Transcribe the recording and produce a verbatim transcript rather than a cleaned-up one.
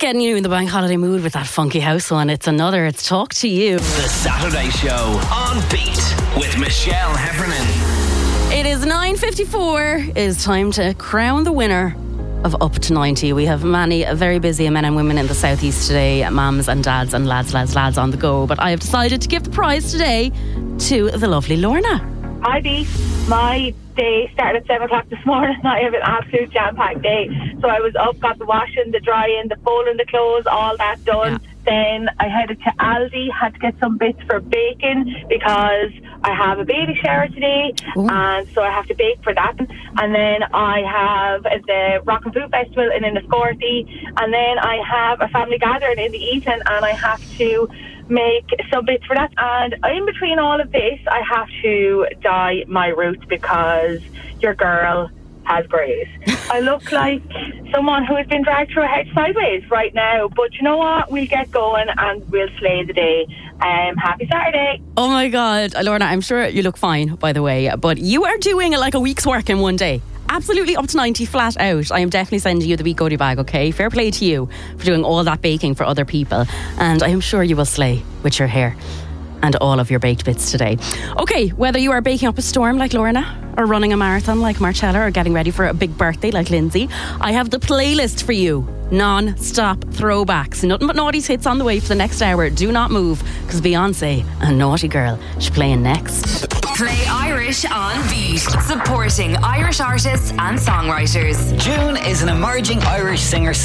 getting you in the bank holiday mood with that funky house one. It's another, it's Talk to You. The Saturday Show on Beat with Michelle Heffernan. It is nine fifty-four. It's time to crown the winner of Up to ninety. We have many very busy men and women in the southeast today, mums and dads and lads, lads, lads on the go. But I have decided to give the prize today to the lovely Lorna. Hi, Beat. My day started at seven o'clock this morning. I have an absolute jam-packed day. So I was up, got the washing, the drying, the folding the clothes, all that done. Yeah. Then I headed to Aldi, had to get some bits for baking because I have a baby shower today. Ooh. And so I have to bake for that. And then I have the Rock and Food Festival in Enniscorthy. And then I have a family gathering in the Eton, and I have to make some bits for that. And in between all of this, I have to dye my roots because your girl has greys. I look like someone who has been dragged through a hedge sideways right now, but you know what? We'll get going and we'll slay the day. Um, happy Saturday. Oh my God, Lorna, I'm sure you look fine, by the way, but you are doing like a week's work in one day. Absolutely up to ninety flat out. I am definitely sending you the wee goodie bag, okay? Fair play to you for doing all that baking for other people, and I am sure you will slay with your hair and all of your baked bits today. Okay, whether you are baking up a storm like Lorna, or running a marathon like Marcella, or getting ready for a big birthday like Lindsay, I have the playlist for you. Non-stop throwbacks. Nothing but naughties hits on the way for the next hour. Do not move, because Beyonce, a naughty girl, she's playing next. Play Irish on Beat, supporting Irish artists and songwriters. June is an emerging Irish singer